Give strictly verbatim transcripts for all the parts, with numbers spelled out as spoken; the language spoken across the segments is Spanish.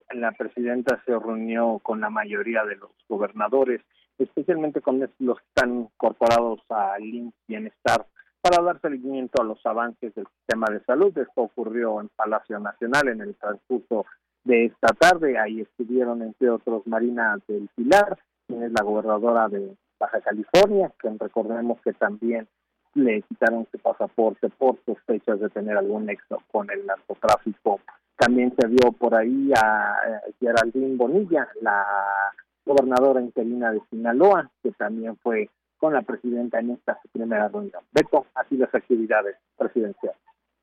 la presidenta se reunió con la mayoría de los gobernadores, especialmente con los que están incorporados al I M S S Bienestar, para dar seguimiento a los avances del sistema de salud. Esto ocurrió en Palacio Nacional en el transcurso de esta tarde. Ahí estuvieron, entre otros, Marina del Pilar, quien es la gobernadora de Baja California, que recordemos que también le quitaron su pasaporte por sospechas de tener algún nexo con el narcotráfico. También se vio por ahí a, a Geraldine Bonilla, la gobernadora interina de Sinaloa, que también fue con la presidenta en esta su primera reunión. Beto, así las actividades presidenciales.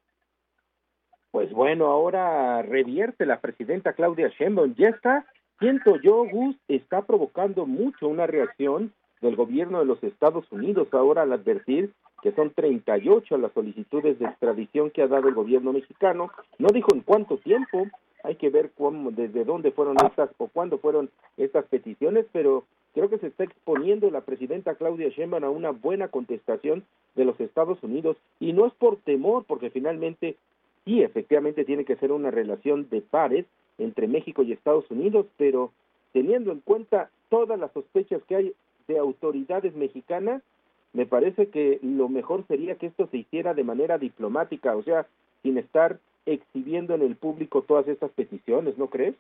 Pues bueno, ahora revierte la presidenta Claudia Sheinbaum. Ya está, siento yo, Gus, está provocando mucho una reacción del gobierno de los Estados Unidos ahora al advertir que son treinta y ocho las solicitudes de extradición que ha dado el gobierno mexicano. No dijo en cuánto tiempo, hay que ver cómo, desde dónde fueron estas o cuándo fueron estas peticiones, pero creo que se está exponiendo la presidenta Claudia Sheinbaum a una buena contestación de los Estados Unidos, y no es por temor, porque finalmente sí, efectivamente tiene que ser una relación de pares entre México y Estados Unidos, pero teniendo en cuenta todas las sospechas que hay de autoridades mexicanas, me parece que lo mejor sería que esto se hiciera de manera diplomática, o sea, sin estar exhibiendo en el público todas estas peticiones, ¿no crees?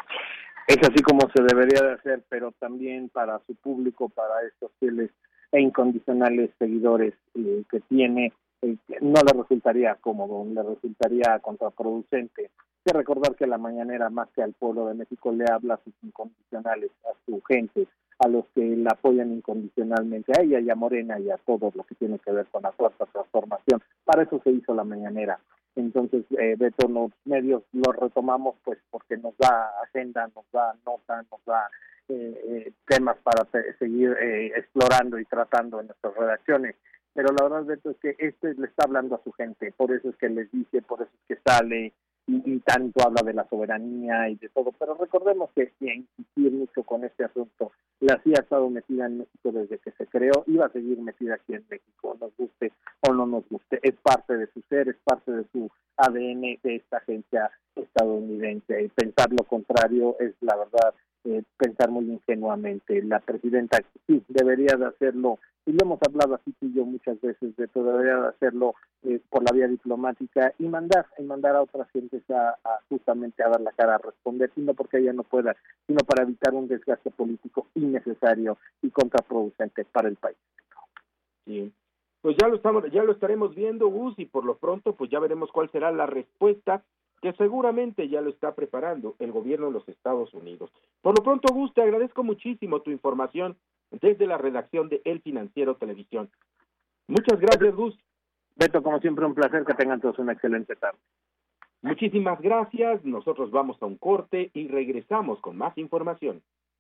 Es así como se debería de hacer, pero también para su público, para estos fieles e incondicionales seguidores eh, que tiene, eh, no le resultaría cómodo, le resultaría contraproducente. Hay que recordar que la mañanera, más que al pueblo de México, le habla a sus incondicionales, a su gente, a los que la apoyan incondicionalmente, a ella y a Morena y a todo lo que tiene que ver con la cuarta transformación. Para eso se hizo la mañanera. Entonces, eh, de todos los medios lo retomamos pues porque nos da agenda, nos da nota, nos da eh, eh, temas para te- seguir eh, explorando y tratando en nuestras redacciones. Pero la verdad, Beto, es que este le está hablando a su gente, por eso es que les dice, por eso es que sale y, y tanto habla de la soberanía y de todo. Pero recordemos que y a insistir mucho con este asunto. La C I A ha estado metida en México desde que se creó y va a seguir metida aquí en México, nos guste o no nos guste. Es parte de su ser, es parte de su A D N de esta agencia estadounidense. Y pensar lo contrario es, la verdad, eh, pensar muy ingenuamente. La presidenta sí debería de hacerlo, y lo hemos hablado así tú y yo muchas veces, de todo, debería de hacerlo eh, por la vía diplomática y mandar y mandar a otras gentes a, a justamente a dar la cara, a responder, y no porque ella no pueda, sino para evitar un desgaste político innecesario y contraproducente para el país. Sí. Pues ya lo estamos, ya lo estaremos viendo, Gus, y por lo pronto pues ya veremos cuál será la respuesta que seguramente ya lo está preparando el gobierno de los Estados Unidos. Por lo pronto, Gus, te agradezco muchísimo tu información desde la redacción de El Financiero Televisión. Muchas gracias, Gus. Beto, como siempre, un placer, que tengan todos una excelente tarde. Muchísimas gracias, nosotros vamos a un corte y regresamos con más información.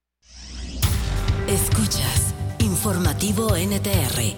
Escuchas Informativo N T R.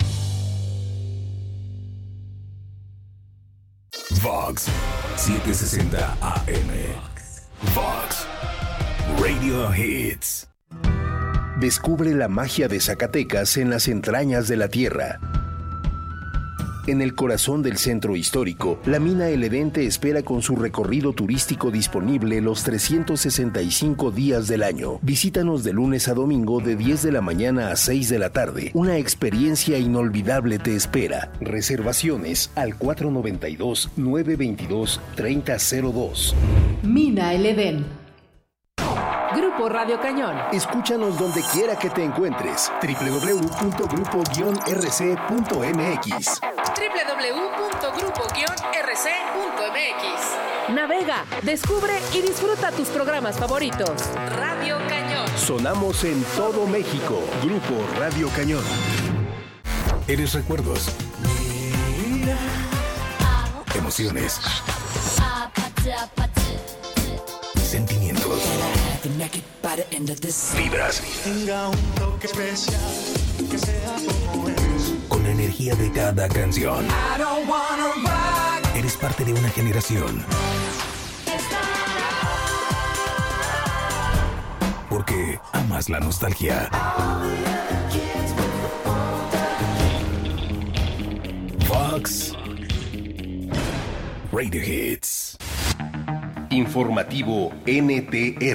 Vox setecientos sesenta A M. Vox Radio Hits. Descubre la magia de Zacatecas en las entrañas de la tierra. En el corazón del centro histórico, la mina El Edén te espera con su recorrido turístico disponible los trescientos sesenta y cinco días del año. Visítanos de lunes a domingo de diez de la mañana a seis de la tarde. Una experiencia inolvidable te espera. Reservaciones al cuatro noventa y dos, nueve veintidós, treinta cero dos. Mina El Edén. Grupo Radio Cañón. Escúchanos donde quiera que te encuentres. doble u doble u doble u punto grupo guion r c punto m x. doble u doble u doble u punto grupo guion r c punto m x. Navega, descubre y disfruta tus programas favoritos. Radio Cañón. Sonamos en todo México. Grupo Radio Cañón. Eres recuerdos, emociones, sentimientos, vibras, con la energía de cada canción. Eres parte de una generación, porque amas la nostalgia. Vox Radio Hits. Informativo N T R.